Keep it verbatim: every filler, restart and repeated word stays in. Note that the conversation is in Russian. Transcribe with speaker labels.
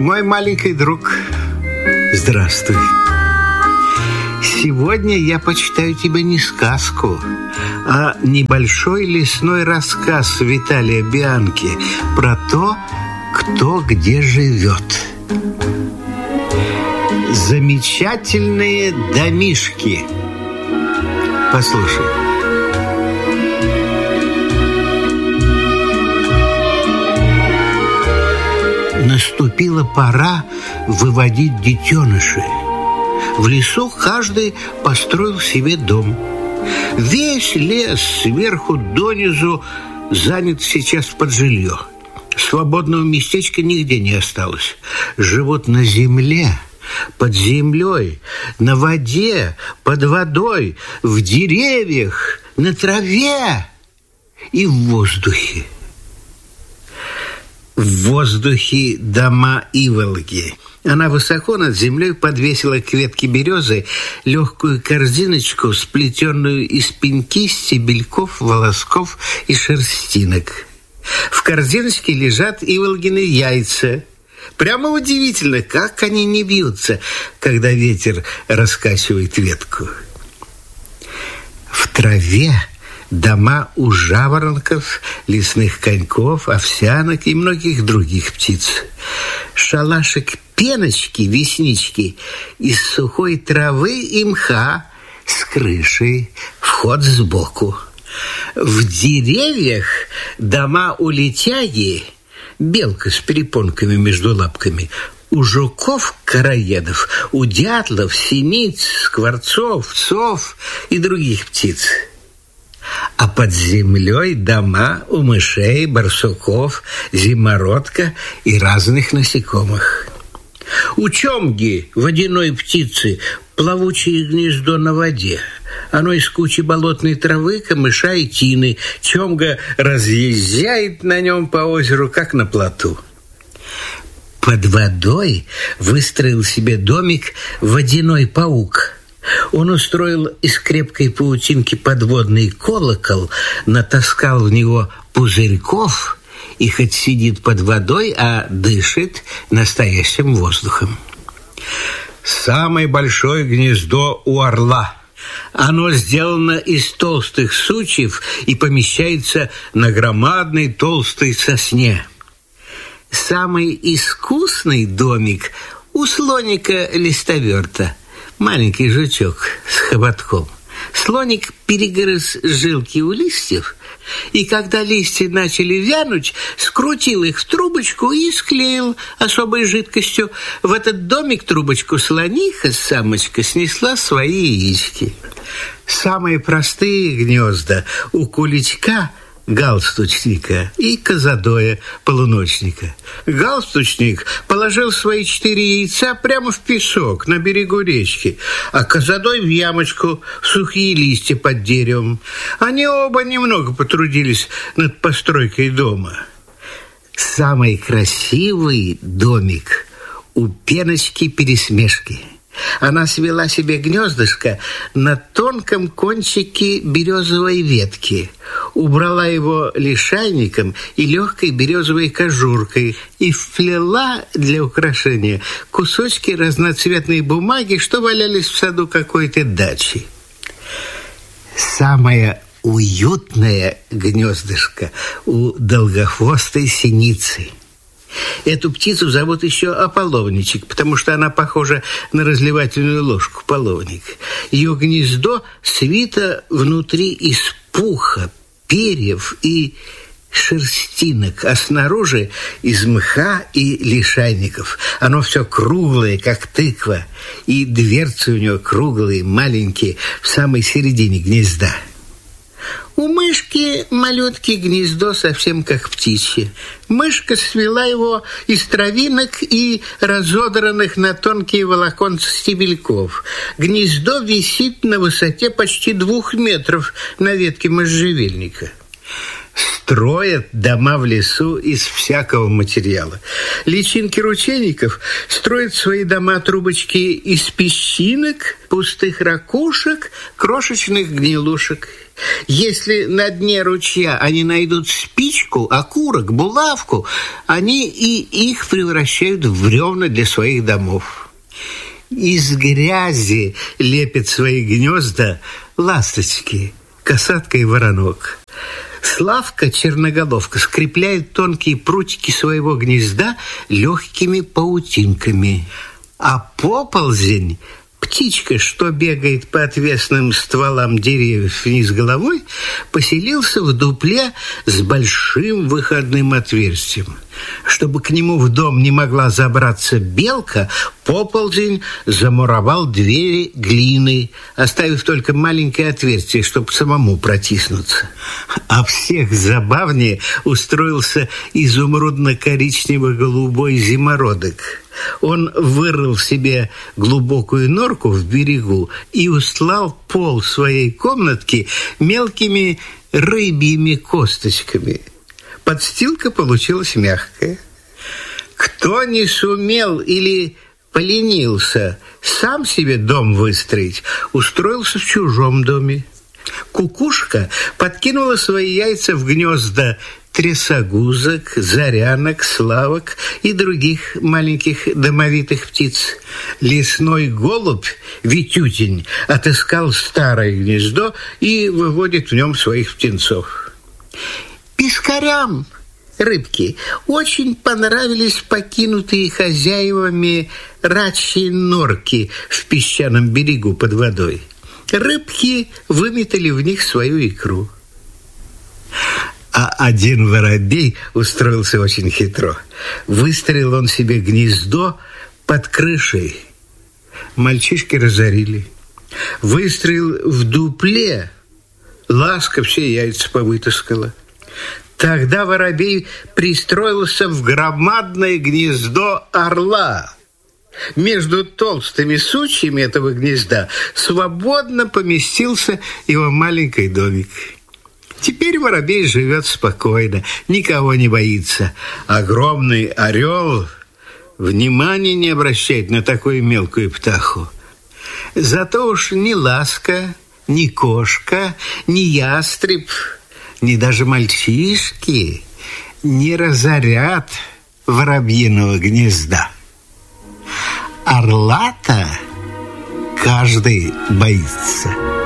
Speaker 1: Мой маленький друг, здравствуй. Сегодня я почитаю тебе не сказку, а небольшой лесной рассказ Виталия Бианки про то, кто где живет. Замечательные домишки. Послушай. Наступила пора выводить детенышей. В лесу каждый построил себе дом. Весь лес сверху донизу занят сейчас под жилье. Свободного местечка нигде не осталось. Живут на земле, под землей, на воде, под водой, в деревьях, на траве и в воздухе. В воздухе дома иволги. Она высоко над землей подвесила к ветке березы легкую корзиночку, сплетенную из пеньки, стебельков, волосков и шерстинок. В корзиночке лежат иволгины яйца. Прямо удивительно, как они не бьются, когда ветер раскачивает ветку. В траве дома у жаворонков, лесных коньков, овсянок и многих других птиц. Шалашик пеночки, веснички из сухой травы и мха с крышей, вход сбоку. В деревьях дома у летяги, белка с перепонками между лапками, у жуков-короедов, у дятлов, синиц, скворцов, сов и других птиц. А под землей дома у мышей, барсуков, зимородка и разных насекомых. У чомги, водяной птицы, плавучее гнездо на воде. Оно из кучи болотной травы, камыша и тины. Чомга разъезжает на нем по озеру, как на плоту. Под водой выстроил себе домик водяной паук. Он устроил из крепкой паутинки подводный колокол, натаскал в него пузырьков и хоть сидит под водой, а дышит настоящим воздухом. Самое большое гнездо у орла. Оно сделано из толстых сучьев и помещается на громадной толстой сосне. Самый искусный домик у слоника-листоверта. Маленький жучок с хоботком. Слоник перегрыз жилки у листьев, и когда листья начали вянуть, скрутил их в трубочку и склеил особой жидкостью. В этот домик трубочку слониха, самочка, снесла свои яички. Самые простые гнезда у куличка, галстучника, и козадоя, полуночника. Галстучник положил свои четыре яйца прямо в песок на берегу речки, а козадой в ямочку, в сухие листья под деревом. Они оба немного потрудились над постройкой дома. Самый красивый домик у пеночки-пересмешки. Она свела себе гнездышко на тонком кончике березовой ветки, убрала его лишайником и легкой березовой кожуркой и вплела для украшения кусочки разноцветной бумаги, что валялись в саду какой-то дачи. Самое уютное гнездышко у долгохвостой синицы. Эту птицу зовут еще ополовничек, потому что она похожа на разливательную ложку, половник. Ее гнездо свито внутри из пуха, перьев и шерстинок, а снаружи из мха и лишайников. Оно все круглое, как тыква, и дверцы у него круглые, маленькие, в самой середине гнезда. У мышки малютки гнездо совсем как птичье. Мышка свела его из травинок и разодранных на тонкие волоконца стебельков. Гнездо висит на высоте почти двух метров на ветке можжевельника. Строят дома в лесу из всякого материала. Личинки ручейников строят свои дома-трубочки из песчинок, пустых ракушек, крошечных гнилушек. Если на дне ручья они найдут спичку, окурок, булавку, они и их превращают в бревна для своих домов. Из грязи лепят свои гнезда ласточки, касатка и воронок. Славка черноголовка скрепляет тонкие прутики своего гнезда легкими паутинками, а поползень, птичка, что бегает по отвесным стволам деревьев вниз головой, поселился в дупле с большим выходным отверстием. Чтобы к нему в дом не могла забраться белка, поползень замуровал двери глиной, оставив только маленькое отверстие, чтобы самому протиснуться. А всех забавнее устроился изумрудно-коричнево-голубой зимородок. Он вырыл себе глубокую норку в берегу и устлал пол своей комнатки мелкими рыбьими косточками. Подстилка получилась мягкая. Кто не сумел или поленился сам себе дом выстроить, устроился в чужом доме. Кукушка подкинула свои яйца в гнезда трясогузок, зарянок, славок и других маленьких домовитых птиц. Лесной голубь, Витютень, отыскал старое гнездо и выводит в нем своих птенцов. Пескарям, рыбки, очень понравились покинутые хозяевами рачьи норки в песчаном берегу под водой. Рыбки выметали в них свою икру. А один воробей устроился очень хитро. Выстроил он себе гнездо под крышей. Мальчишки разорили. Выстроил в дупле. Ласка все яйца повытаскала. Тогда воробей пристроился в громадное гнездо орла. Между толстыми сучьями этого гнезда свободно поместился его маленький домик. Теперь воробей живет спокойно, никого не боится. Огромный орел внимания не обращает на такую мелкую птаху. Зато уж ни ласка, ни кошка, ни ястреб, ни даже мальчишки не разорят воробьиного гнезда. Орла-то каждый боится.